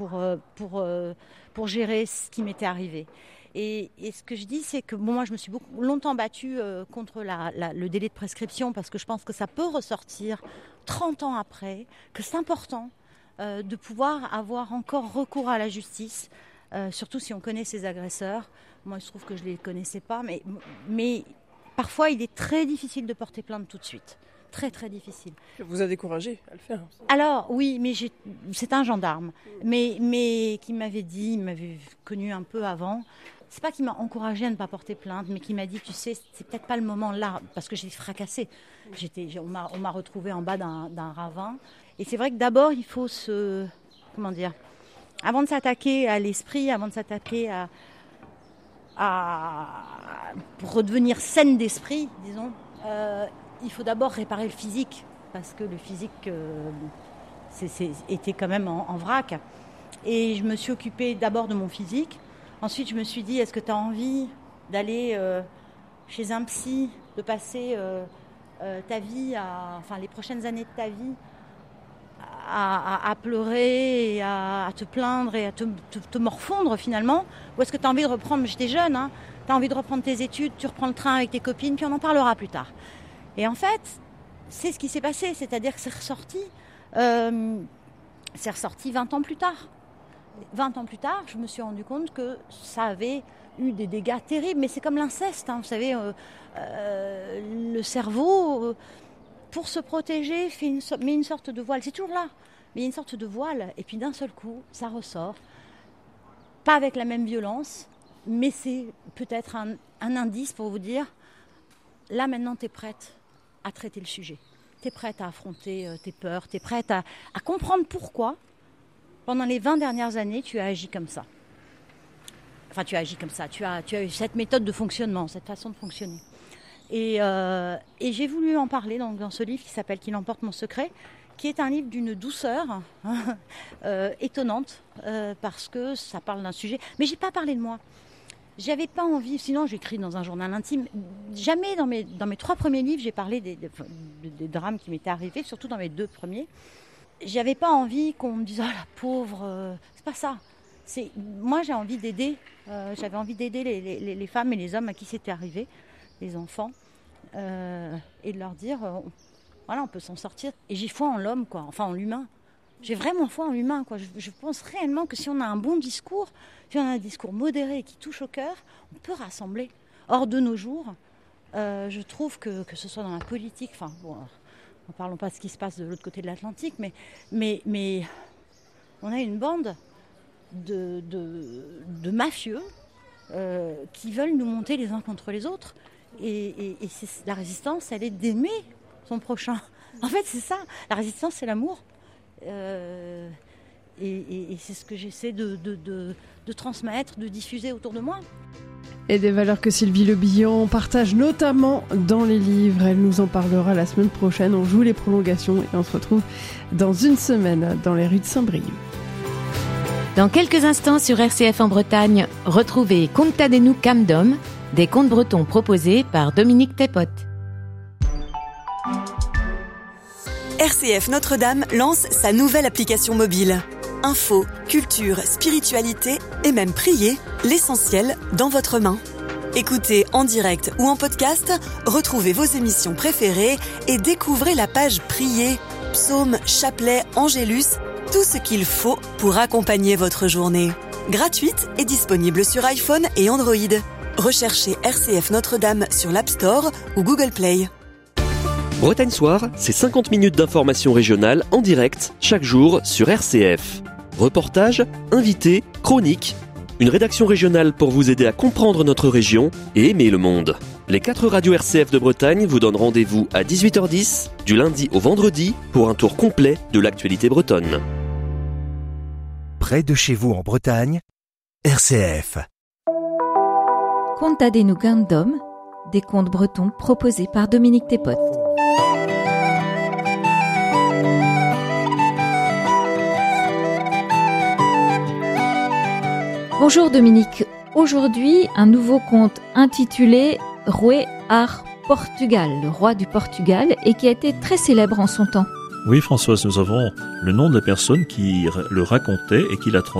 pour gérer ce qui m'était arrivé. Et ce que je dis, c'est que moi, je me suis longtemps battue contre le délai de prescription parce que je pense que ça peut ressortir 30 ans après, que c'est important de pouvoir avoir encore recours à la justice, surtout si on connaît ses agresseurs. Moi, il se trouve que je ne les connaissais pas, mais parfois, il est très difficile de porter plainte tout de suite. Très, très difficile. Vous a découragé à le faire? Alors, oui, mais c'est un gendarme, mais qui m'avait dit, il m'avait connu un peu avant. C'est pas qu'il m'a encouragé à ne pas porter plainte, mais qui m'a dit, tu sais, c'est peut-être pas le moment là, parce que j'étais fracassée. On m'a retrouvée en bas d'un ravin. Et c'est vrai que d'abord, il faut avant de s'attaquer à l'esprit, avant de s'attaquer pour redevenir saine d'esprit, disons, il faut d'abord réparer le physique, parce que le physique était quand même en vrac. Et je me suis occupée d'abord de mon physique. Ensuite, je me suis dit, est-ce que tu as envie d'aller chez un psy, de passer ta vie, les prochaines années de ta vie, à pleurer, et à te plaindre et à te morfondre finalement? Ou est-ce que tu as envie de reprendre, j'étais jeune, tu as envie de reprendre tes études, tu reprends le train avec tes copines, puis on en parlera plus tard. Et en fait, c'est ce qui s'est passé, c'est-à-dire que c'est ressorti 20 ans plus tard. 20 ans plus tard, je me suis rendu compte que ça avait eu des dégâts terribles, mais c'est comme l'inceste, vous savez, le cerveau, pour se protéger, met une sorte de voile, c'est toujours là, mais il y a une sorte de voile, et puis d'un seul coup, ça ressort, pas avec la même violence, mais c'est peut-être un indice pour vous dire, là maintenant tu es prête à traiter le sujet, tu es prête à affronter tes peurs, tu es prête à comprendre pourquoi, pendant les 20 dernières années, tu as agi comme ça. Enfin, tu as agi comme ça, tu as eu cette méthode de fonctionnement, cette façon de fonctionner. Et j'ai voulu en parler dans ce livre qui s'appelle « Qu'il emporte mon secret », qui est un livre d'une douceur étonnante, parce que ça parle d'un sujet. Mais je n'ai pas parlé de moi. J'avais pas envie, sinon j'écris dans un journal intime. Jamais dans mes 3 premiers livres, j'ai parlé des drames qui m'étaient arrivés, surtout dans mes 2 premiers. J'avais pas envie qu'on me dise « Oh la pauvre », c'est pas ça. Moi j'ai envie d'aider, j'avais envie d'aider les femmes et les hommes à qui c'était arrivé, les enfants, et de leur dire voilà, on peut s'en sortir. Et j'ai foi en l'homme, quoi, enfin en l'humain. J'ai vraiment foi en l'humain, quoi. Je pense réellement que si on a un bon discours, si on a un discours modéré et qui touche au cœur, on peut rassembler. Or, de nos jours, je trouve que ce soit dans la politique, enfin bon, ne parlons pas de ce qui se passe de l'autre côté de l'Atlantique, mais on a une bande de mafieux qui veulent nous monter les uns contre les autres. Et la résistance, elle est d'aimer son prochain. En fait, c'est ça. La résistance, c'est l'amour. Et c'est ce que j'essaie de transmettre, de diffuser autour de moi. Et des valeurs que Sylvie Le Bihan partage notamment dans les livres. Elle nous en parlera la semaine prochaine. On joue les prolongations et on se retrouve dans une semaine dans les rues de Saint-Brieuc. Dans quelques instants sur RCF en Bretagne, retrouvez Contadez-nous Camdom, des contes bretons proposés par Dominique Tepote. RCF Notre-Dame lance sa nouvelle application mobile. Info, culture, spiritualité et même prier, l'essentiel dans votre main. Écoutez en direct ou en podcast, retrouvez vos émissions préférées et découvrez la page Prier, psaumes, chapelets, angélus, tout ce qu'il faut pour accompagner votre journée. Gratuite et disponible sur iPhone et Android. Recherchez RCF Notre-Dame sur l'App Store ou Google Play. Bretagne Soir, c'est 50 minutes d'information régionale en direct, chaque jour sur RCF. Reportages, invités, chroniques, une rédaction régionale pour vous aider à comprendre notre région et aimer le monde. Les 4 radios RCF de Bretagne vous donnent rendez-vous à 18h10, du lundi au vendredi, pour un tour complet de l'actualité bretonne. Près de chez vous en Bretagne, RCF. Contadez-nous Camdom, des contes bretons proposés par Dominique Tepote. Bonjour Dominique, aujourd'hui un nouveau conte intitulé Roi ar Portugal, le roi du Portugal, et qui a été très célèbre en son temps. Oui, Françoise, nous avons le nom de la personne qui le racontait et qui l'a transmis.